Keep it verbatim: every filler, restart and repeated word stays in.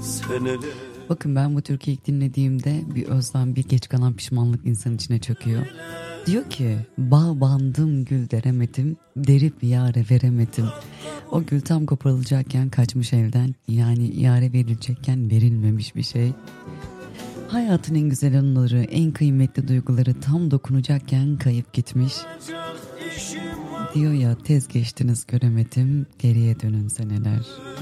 Bakın ben bu türküyü ilk dinlediğimde bir özlem, bir geç kalan pişmanlık insanın içine çöküyor. Diyor ki bağ bandım gül deremedim, derip yâre veremedim. O gül tam koparılacakken kaçmış evden, yani yâre verilecekken verilmemiş bir şey. Hayatın en güzel anıları, en kıymetli duyguları tam dokunacakken kayıp gitmiş. Diyor ya, tez geçtiniz göremedim, geriye dönün seneler.